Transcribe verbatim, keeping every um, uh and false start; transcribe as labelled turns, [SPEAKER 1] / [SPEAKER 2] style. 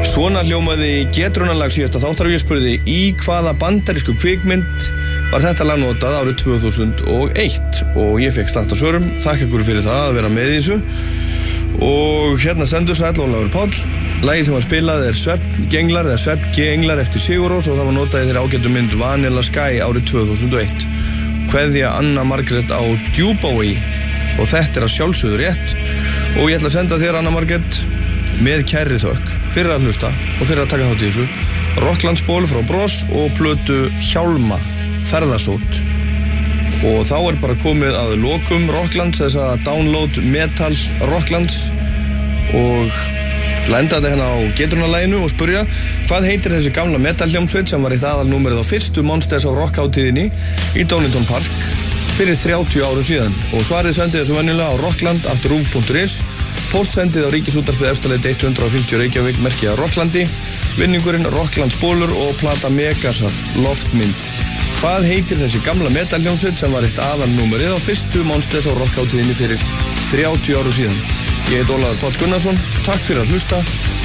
[SPEAKER 1] Svona hljómaði getrunarlag síðasta þáttar og ég spurði í hvaða bandarísku kvikmynd var þetta lag notað árið tvö þúsund og eitt og ég fekk slagt á svörum. Þakka ykkur fyrir það að vera með í þessu. Og hérna stendur Sæll Ólafur Páll. Lagið sem var spilað er Svefngenglar eða Svefngenglar eftir Sigur Rós og það var notað í þeirri ágætu mynd Vanilla Sky árið tvö þúsund og eitt. Kveðja Anna Margrét á Djúpavogi og þetta er að sjálfsögðu rétt og ég ætla að senda þér Anna Margrét með kærri þökk fyrir að hlusta og fyrir að taka þátt í þessu Rocklandsból frá Bros og plötu Hjálma ferðasót og þá er bara komið að lokum Rocklands, þess að download metal Rocklands og lenda þetta hérna á getrunarlaginu og spurja hvað heitir þessi gamla metalhljómsveit sem var eitt aðalnúmerið á fyrstu Monsters of Rock hátíðinni í Donington Park fyrir þrjátíu árum síðan og svarið sendið þessu venjulega á rockland at ruv punktur is Póstsendið á Ríkisútvarpið Efstaleið hundrað og fimmtíu Reykjavík merkið að Rocklandi vinningurinn Rocklandsbólur og plata Megasar loftmynd. Hvað heitir þessi gamla metalhljómsveit sem var eitt aðalnúmerið á fyrstu Monsters of Rock hátíðinni fyrir þrjátíu árum síðan? Ég heit Ólafur Páll Gunnarsson, takk fyrir að hlusta